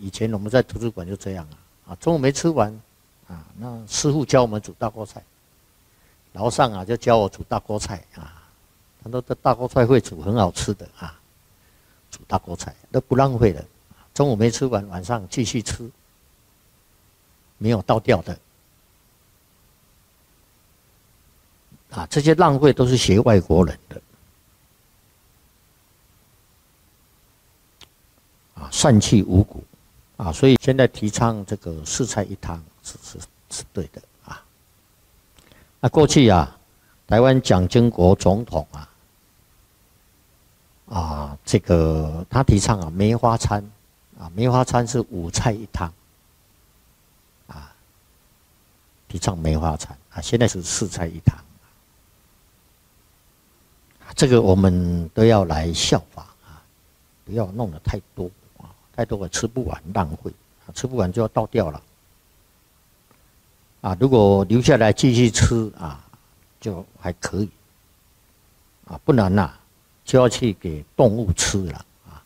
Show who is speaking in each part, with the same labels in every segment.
Speaker 1: 以前我们在图书馆就这样中午没吃完那师傅教我们煮大锅菜，楼上就教我煮大锅菜他说这大锅菜会煮很好吃的煮大锅菜都不浪费了，中午没吃完，晚上继续吃，没有倒掉的这些浪费都是学外国人的善弃五谷所以现在提倡这个四菜一汤是对的那过去台湾蒋经国总统这个他提倡梅花餐梅花餐是五菜一汤提倡梅花餐现在是四菜一汤这个我们都要来效法不要弄得太多太多了吃不完浪费吃不完就要倒掉了如果留下来继续吃就还可以不然就要去给动物吃了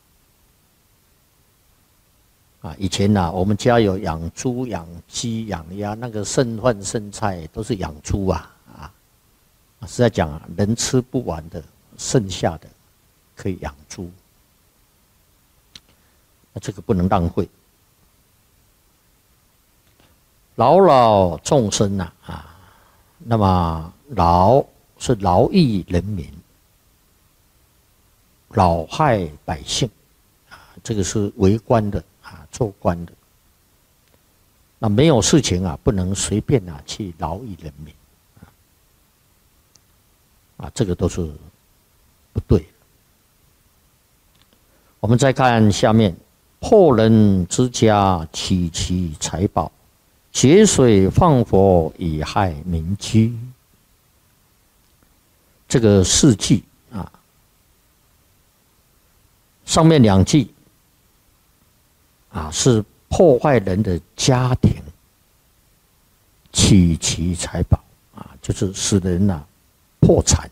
Speaker 1: 以前我们家有养猪养鸡养鸭，那个剩饭剩菜都是养猪是在讲人吃不完的剩下的可以养猪，那这个不能浪费。劳老众生那么劳是劳役人民，扰害百姓这个是为官的做官的，那没有事情不能随便去劳役人民这个都是不对的。我们再看下面，破人之家，取其财宝，节水放火，以害民居。这个四句上面两句是破坏人的家庭，取其财宝就是使人破产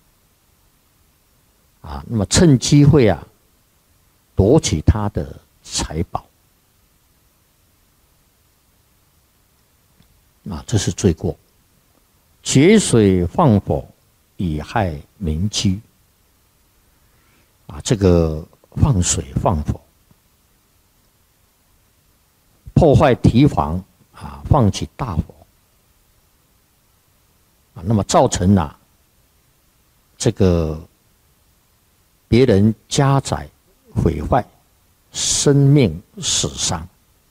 Speaker 1: 那么趁机会夺取他的财宝这是罪过。节水放火，以害民居这个放水放火，破坏堤防放起大火那么造成这个别人家宅毁坏，生命死伤，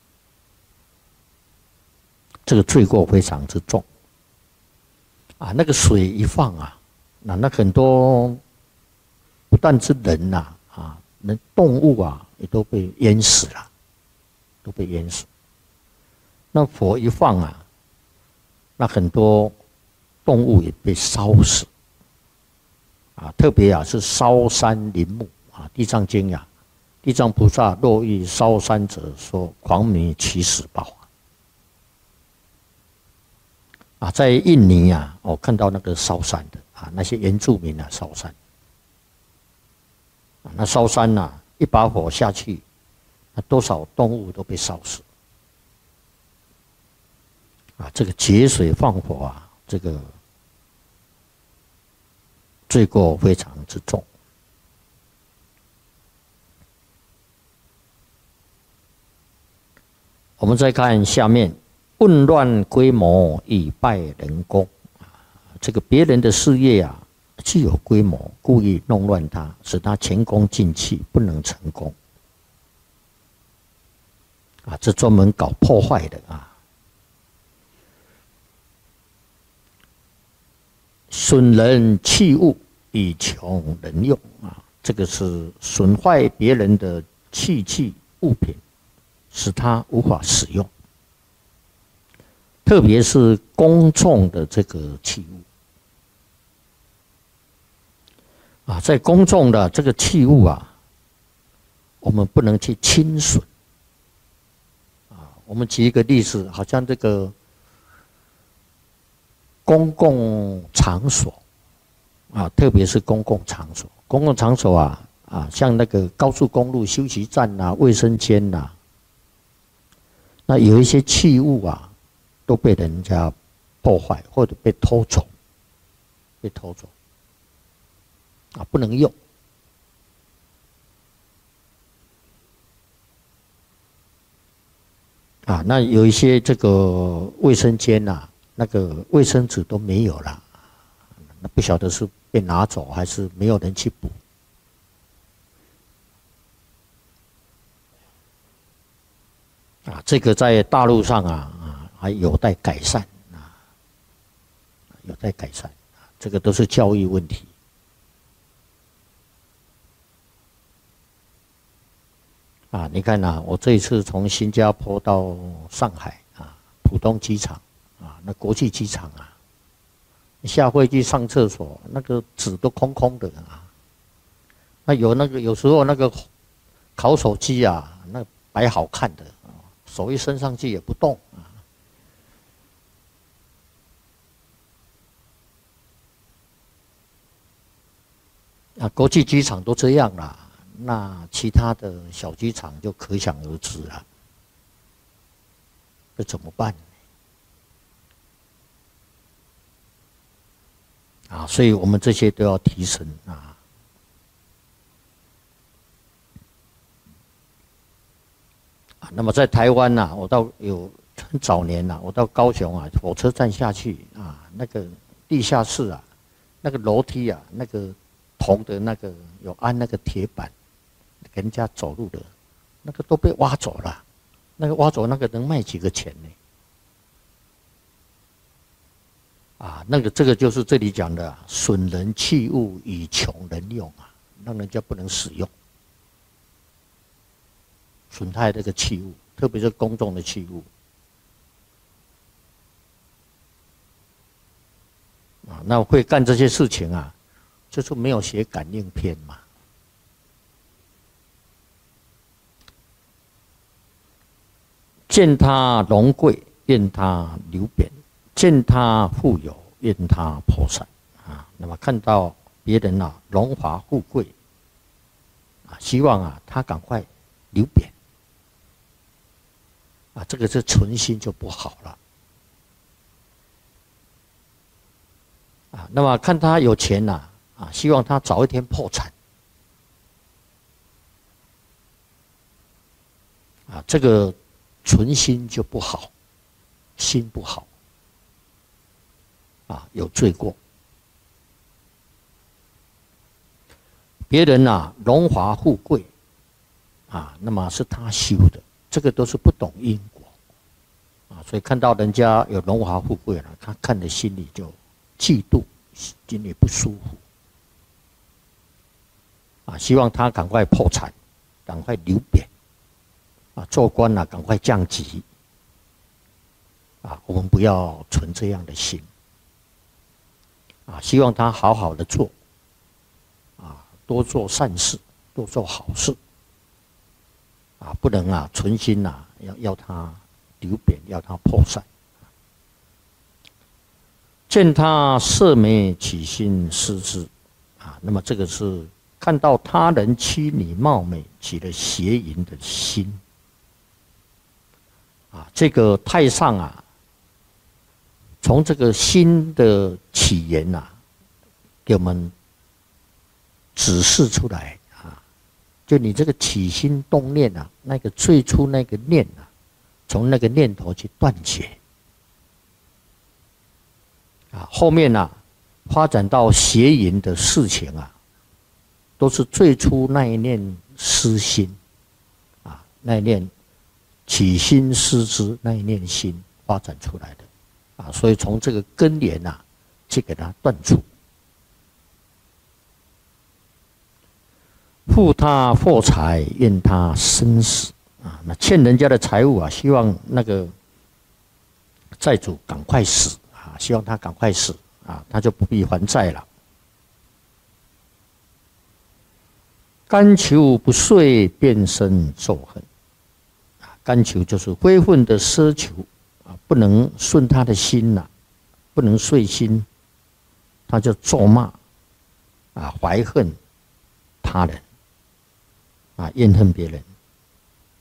Speaker 1: 这个罪过非常之重那个水一放那很多不但是人人动物也都被淹死了，都被淹死。那火一放那很多动物也被烧死特别是烧山林木地藏经地藏菩萨若遇烧山者，说狂迷其死报在印尼我看到那个烧山的那些原住民烧山那烧山一把火下去，那多少动物都被烧死这个节水放火这个罪过非常之重。我们再看下面，混乱规模，以败人功这个别人的事业具有规模，故意弄乱它，使它前功尽弃，不能成功这专门搞破坏的损人器物，以穷人用这个是损坏别人的器具物品，使他无法使用，特别是公众的这个器物在公众的这个器物我们不能去侵损我们举一个例子，好像这个公共场所特别是公共场所，公共场所像那个高速公路休息站卫生间那有一些器物啊，都被人家破坏或者被偷走，啊，不能用。啊，那有一些这个卫生间呐，那个卫生纸都没有了，那不晓得是被拿走还是没有人去补。啊，这个在大陆上还有待改善有待改善，这个都是教育问题。啊，你看我这一次从新加坡到上海浦东机场那国际机场下飞机上厕所，那个纸都空空的那有时候那个烤手机那摆好看的手一伸上去也不动国际机场都这样啦。那其他的小机场就可想而知了，这怎么办所以我们这些都要提升那么在台湾我很早年我到高雄火车站下去那个地下室那个楼梯那个铜的那个有安那个铁板。给人家走路的，那个都被挖走了，那个挖走那个能卖几个钱呢？这个就是这里讲的损人器物以穷人用让人家不能使用，损害这个器物，特别是公众的器物那会干这些事情就是没有写感应篇嘛。见他荣贵，愿他流贬；见他富有，愿他破产。那么看到别人荣华富贵，希望他赶快流贬。这个是存心就不好了。那么看他有钱希望他早一天破产。这个。存心就不好，心不好有罪过。别人荣华富贵那么是他修的，这个都是不懂因果所以看到人家有荣华富贵了，他看的心里就嫉妒，心里不舒服希望他赶快破产，赶快流贬。做官赶快降级我们不要存这样的心希望他好好的做多做善事，多做好事不能存心要他流贬，要他破产。见他色美起心思之那么这个是看到他人妻女貌美起了邪淫的心这个太上从这个心的起源给我们指示出来就你这个起心动念那个最初那个念从那个念头去断绝后面发展到邪淫的事情都是最初那一念私心那一念起心思之那一念心发展出来的所以从这个根源去给它断除。负他货财，愿他生死那欠人家的财物希望那个债主赶快死希望他赶快死他就不必还债了。甘求不遂，便生咒恨。甘求就是非分的奢求不能顺他的心不能遂心，他就咒骂怀恨他人怨恨别人。